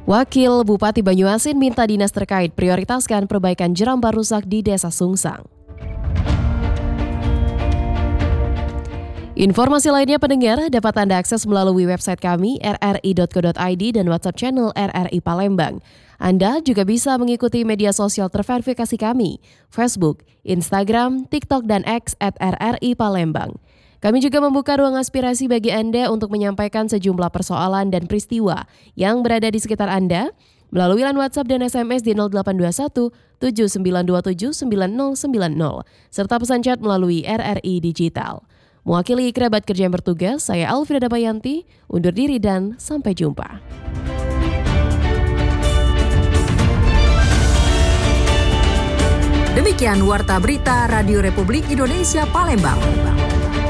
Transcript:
Wakil Bupati Banyuasin minta dinas terkait prioritaskan perbaikan jerambar rusak di Desa Sungsang. Informasi lainnya pendengar dapat Anda akses melalui website kami rri.co.id dan WhatsApp channel RRI Palembang. Anda juga bisa mengikuti media sosial terverifikasi kami, Facebook, Instagram, TikTok, dan X @RRI Palembang. Kami juga membuka ruang aspirasi bagi Anda untuk menyampaikan sejumlah persoalan dan peristiwa yang berada di sekitar Anda melalui line WhatsApp dan SMS di 0821 7927 9090 serta pesan chat melalui RRI Digital. Mewakili kerabat kerja yang bertugas, saya Alfreda Bayanti, undur diri dan sampai jumpa. Demikian Warta Berita Radio Republik Indonesia Palembang.